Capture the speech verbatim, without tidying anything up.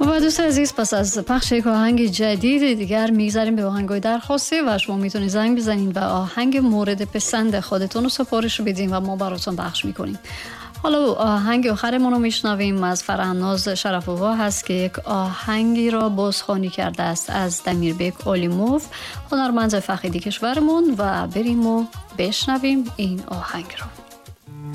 و دوست عزیز، پس از پخش یک آهنگ جدید دیگر میگذاریم به آهنگای درخواستی و شما میتونید زنگ بزنید و آهنگ مورد پسند خودتون رو سفارش بدین و ما براتون پخش میکنیم. حالا آهنگ آخرمون رو میشنویم از فرهناز شرف‌آوا هست که یک آهنگی را بازخوانی کرده است از دمیربک اولیموف، هنرمند فخیدی کشورمون، و بریم و بشنویم این آهنگ رو.